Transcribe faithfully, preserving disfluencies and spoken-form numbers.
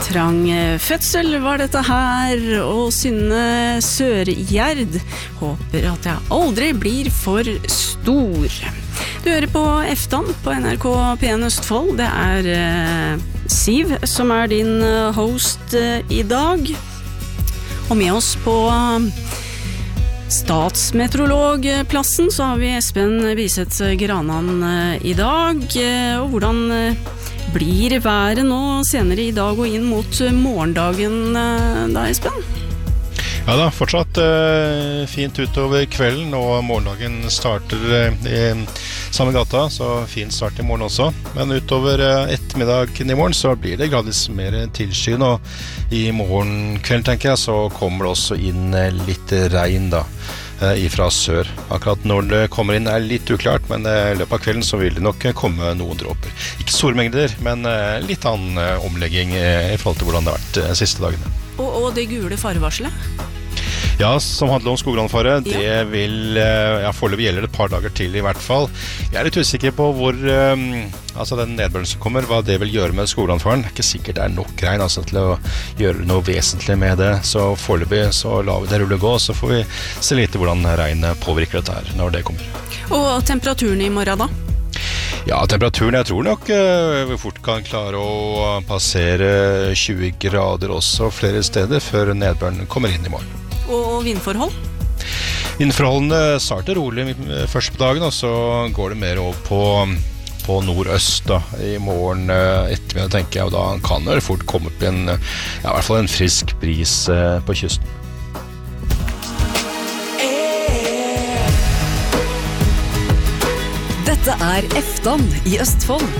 Trang fødsel var dette her, og Synne Sørgjerd håper at jeg aldri blir for stor. Du hører på Eftan på N R K P en Østfold. Det er eh, Siv som er din host eh, i dag. Og med oss på statsmeteorologplassen så har vi Espen Biseth Granan eh, i dag. Eh, og hvordan eh, blir været nå senere i dag og inn mot morgendagen da, Espen? Ja da, fortsatt eh, fint utover kvelden, og morgendagen starter eh, i samme gata, så fin start i morgen også. Men utover eh, ettermiddagen i morgen så blir det gradvis mer tilsyn, og i morgenkvelden tenker jeg så kommer det også inn eh, litt regn da. Ifra sør. Akkurat når det kommer inn er litt uklart, men i løpet av kvelden så vil det nok komme noen dråper. Ikke store mengder, men litt annen omlegging i forhold til hvordan det har vært de siste dagene. Og, og det gule farevarselet? Ja, som handler om skogbrannfare, ja. Det vil, ja, foreløpig gjelder det et par dager til i hvert fall. Jeg er litt usikker på hvor, um, altså den nedbøren som kommer, hva det vil gjøre med skogbrannfaren. Det er ikke sikkert det er nok regn altså, til å gjøre noe vesentlig med det, så foreløpig så lar vi det rulle gå, så får vi se litt hvordan regnet påvirker dette her når det kommer. Og temperaturen i morgen da? Ja, temperaturen, jeg tror nok uh, vi fort kan klare å passere tjue grader også flere steder før nedbøren kommer inn i morgen. Og vindforhold? Vindforholdene starter rolig først på dagen, og så går det mer over på, på nordøst da, i morgen ettermiddag, tenker jeg, og da kan det fort komme opp en, ja, i hvert fall en frisk bris på kysten. Dette er Eftan i Østfold.